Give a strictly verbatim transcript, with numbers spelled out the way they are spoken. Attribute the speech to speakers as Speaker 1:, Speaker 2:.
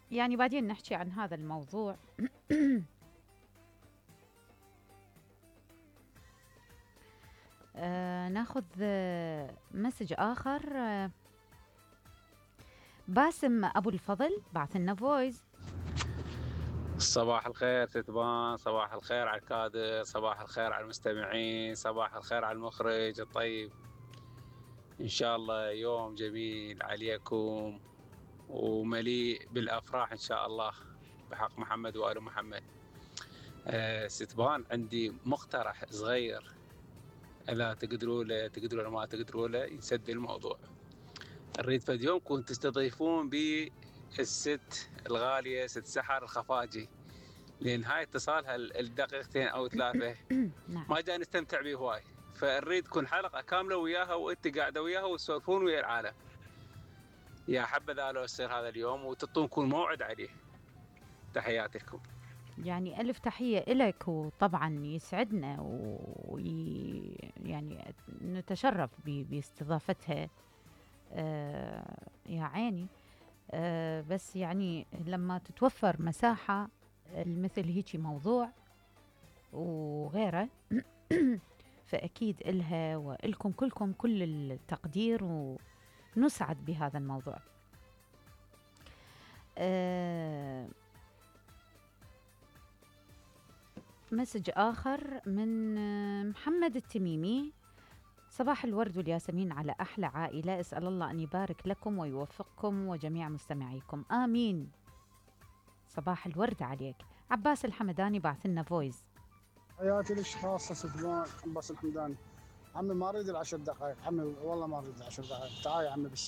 Speaker 1: يعني بعدين نحكي عن هذا الموضوع. آه ناخذ آه مسج آخر. آه باسم أبو الفضل بعث لنا فويس.
Speaker 2: صباح الخير تتبان، صباح الخير على الكادر، صباح الخير على المستمعين، صباح الخير على المخرج الطيب. إن شاء الله يوم جميل عليكم ومليء بالأفراح إن شاء الله بحق محمد وآل محمد. أه ستبان، عندي مقترح صغير، لا تقدروا له تقدروا له ما تقدروا له يسد الموضوع. نريد فد يومكم تستضيفون بي الست الغالية ست سحر الخفاجي، لان هاي اتصالها الدقيقتين او ثلاثه
Speaker 1: نعم.
Speaker 2: ما جاي نستمتع به هواي، فنريد تكون حلقه كامله وياها وانت قاعده وياها وتسولفون ويا العالم. يا حبذا لو يصير هذا اليوم وتعطونكم موعد عليه. تحياتي لكم.
Speaker 1: يعني ألف تحية إلك، وطبعا يسعدنا وي يعني نتشرف ب- باستضافتها. آه يا عيني. آه بس يعني لما تتوفر مساحة مثل هيجي موضوع وغيره، فأكيد إلها وإلكم كلكم كل التقدير، ونسعد بهذا الموضوع. آه مسج آخر من آه، محمد التميمي. صباح الورد والياسمين على أحلى عائلة، أسأل الله أن يبارك لكم ويوفقكم وجميع مستمعيكم، آمين. صباح الورد عليك. عباس الحمداني بعث لنا فويس.
Speaker 3: حياتي لك خاصة ستبان عباس الحمداني. عمي ما اريد العشر دقائق، عمي والله ما اريد العشر دقائق، تعال يا عمي بالساعة.